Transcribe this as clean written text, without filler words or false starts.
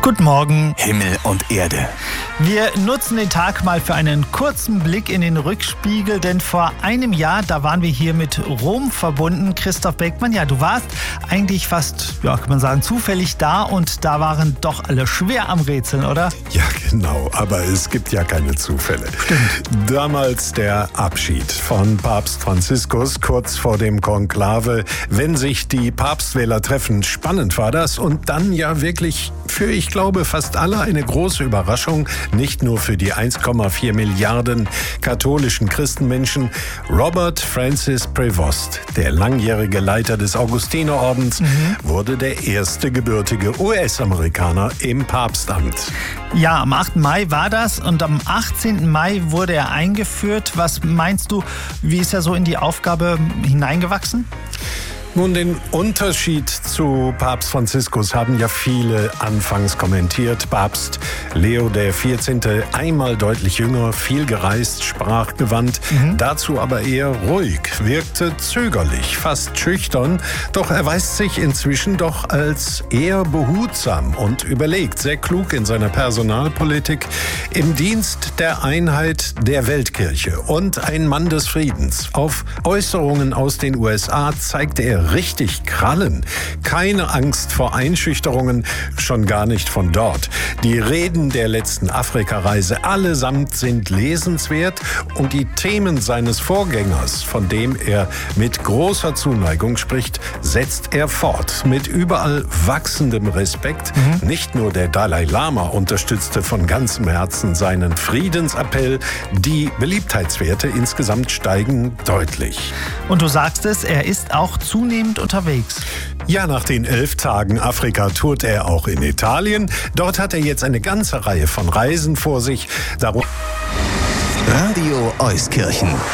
Guten Morgen. Himmel und Erde. Wir nutzen den Tag mal für einen kurzen Blick in den Rückspiegel, denn vor einem Jahr, da waren wir hier mit Rom verbunden. Christoph Beckmann, ja, du warst eigentlich fast, ja, kann man sagen, zufällig da und da waren doch alle schwer am Rätseln, oder? Ja, genau, aber es gibt ja keine Zufälle. Stimmt. Damals der Abschied von Papst Franziskus kurz vor dem Konklave. Wenn sich die Papstwähler treffen, spannend war das und dann ja wirklich für, ich glaube, fast alle eine große Überraschung, nicht nur für die 1,4 Milliarden katholischen Christenmenschen. Robert Francis Prevost, der langjährige Leiter des Augustinerordens, wurde der erste gebürtige US-Amerikaner im Papstamt. Ja, am 8. Mai war das und am 18. Mai wurde er eingeführt. Was meinst du, wie ist er so in die Aufgabe hineingewachsen? Nun, den Unterschied zu Papst Franziskus haben ja viele anfangs kommentiert. Papst Leo XIV. Einmal deutlich jünger, viel gereist, sprachgewandt, dazu aber eher ruhig, wirkte zögerlich, fast schüchtern. Doch erweist sich inzwischen doch als eher behutsam und überlegt, sehr klug in seiner Personalpolitik, im Dienst der Einheit der Weltkirche und ein Mann des Friedens. Auf Äußerungen aus den USA zeigte er richtig Krallen. Keine Angst vor Einschüchterungen, schon gar nicht von dort. Die Reden der letzten Afrikareise allesamt sind lesenswert und die Themen seines Vorgängers, von dem er mit großer Zuneigung spricht, setzt er fort. Mit überall wachsendem Respekt. Nicht nur der Dalai Lama unterstützte von ganzem Herzen seinen Friedensappell. Die Beliebtheitswerte insgesamt steigen deutlich. Und du sagst es, er ist auch zunehmend unterwegs. Ja, nach den 11 Tagen Afrika tourt er auch in Italien. Dort hat er jetzt eine ganze Reihe von Reisen vor sich. Radio Euskirchen.